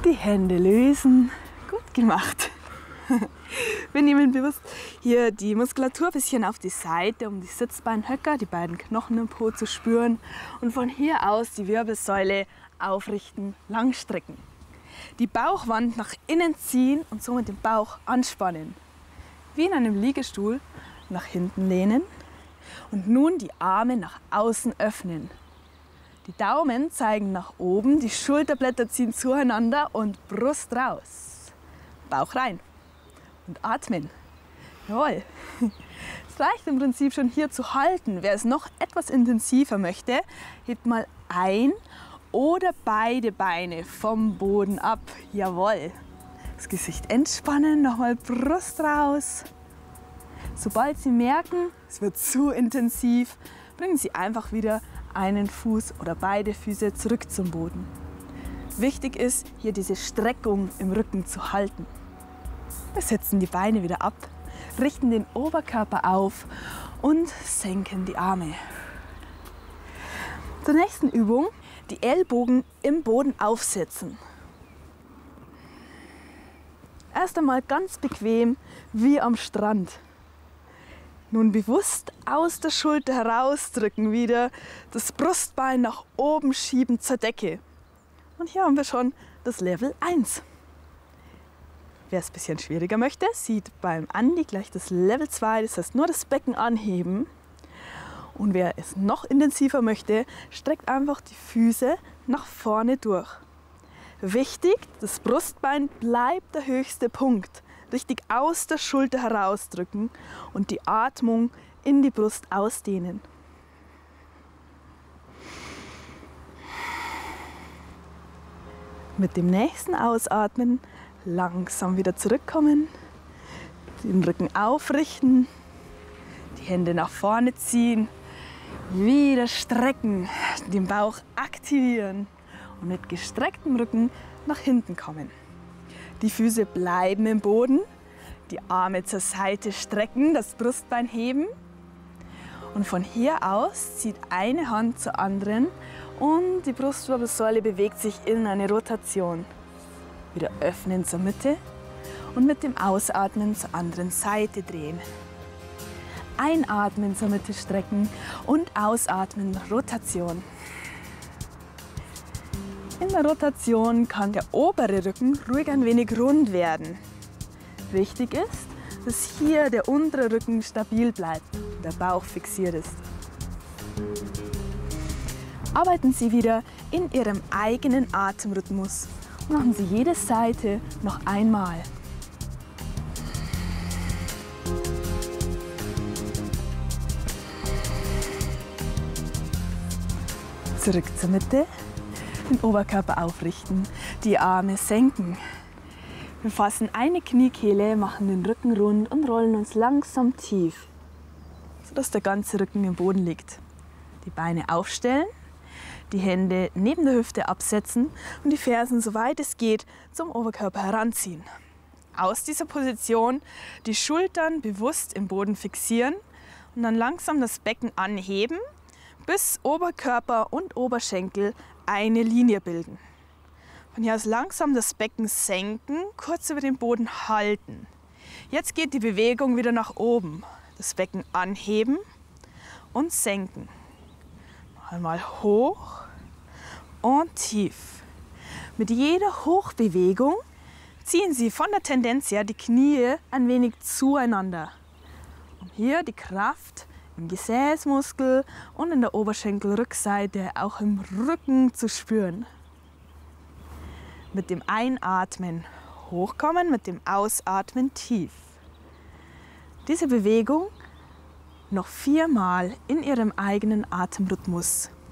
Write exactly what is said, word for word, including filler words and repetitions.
Die Hände lösen. Gut gemacht. Wir nehmen bewusst hier die Muskulatur ein bisschen auf die Seite, um die Sitzbeinhöcker, die beiden Knochen im Po zu spüren. Und von hier aus die Wirbelsäule aufrichten, langstrecken. Die Bauchwand nach innen ziehen und somit den Bauch anspannen. Wie in einem Liegestuhl nach hinten lehnen und nun die Arme nach außen öffnen. Die Daumen zeigen nach oben, die Schulterblätter ziehen zueinander und Brust raus. Bauch rein und atmen. Jawohl. Es reicht im Prinzip schon hier zu halten. Wer es noch etwas intensiver möchte, hebt mal ein oder beide Beine vom Boden ab. Jawohl. Das Gesicht entspannen, nochmal Brust raus. Sobald Sie merken, es wird zu intensiv, bringen Sie einfach wieder einen Fuß oder beide Füße zurück zum Boden. Wichtig ist, hier diese Streckung im Rücken zu halten. Wir setzen die Beine wieder ab, richten den Oberkörper auf und senken die Arme. Zur nächsten Übung, die Ellbogen im Boden aufsetzen. Erst einmal ganz bequem wie am Strand. Nun bewusst aus der Schulter herausdrücken wieder, das Brustbein nach oben schieben zur Decke. Und hier haben wir schon das Level eins. Wer es ein bisschen schwieriger möchte, sieht beim Andi gleich das Level zwei, das heißt nur das Becken anheben. Und wer es noch intensiver möchte, streckt einfach die Füße nach vorne durch. Wichtig, das Brustbein bleibt der höchste Punkt. Richtig aus der Schulter herausdrücken und die Atmung in die Brust ausdehnen. Mit dem nächsten Ausatmen langsam wieder zurückkommen, den Rücken aufrichten, die Hände nach vorne ziehen, wieder strecken, den Bauch aktivieren und mit gestrecktem Rücken nach hinten kommen. Die Füße bleiben im Boden, die Arme zur Seite strecken, das Brustbein heben und von hier aus zieht eine Hand zur anderen und die Brustwirbelsäule bewegt sich in eine Rotation. Wieder öffnen zur Mitte und mit dem Ausatmen zur anderen Seite drehen. Einatmen zur Mitte strecken und ausatmen, Rotation. In der Rotation kann der obere Rücken ruhig ein wenig rund werden. Wichtig ist, dass hier der untere Rücken stabil bleibt, der Bauch fixiert ist. Arbeiten Sie wieder in Ihrem eigenen Atemrhythmus. Machen Sie jede Seite noch einmal. Zurück zur Mitte, den Oberkörper aufrichten, die Arme senken. Wir fassen eine Kniekehle, machen den Rücken rund und rollen uns langsam tief, sodass der ganze Rücken im Boden liegt. Die Beine aufstellen. Die Hände neben der Hüfte absetzen und die Fersen, soweit es geht, zum Oberkörper heranziehen. Aus dieser Position die Schultern bewusst im Boden fixieren und dann langsam das Becken anheben, bis Oberkörper und Oberschenkel eine Linie bilden. Von hier aus langsam das Becken senken, kurz über den Boden halten. Jetzt geht die Bewegung wieder nach oben. Das Becken anheben und senken. Einmal hoch und tief. Mit jeder Hochbewegung ziehen Sie von der Tendenz her die Knie ein wenig zueinander, um hier die Kraft im Gesäßmuskel und in der Oberschenkelrückseite, auch im Rücken zu spüren. Mit dem Einatmen hochkommen, mit dem Ausatmen tief. Diese Bewegung noch viermal in Ihrem eigenen Atemrhythmus.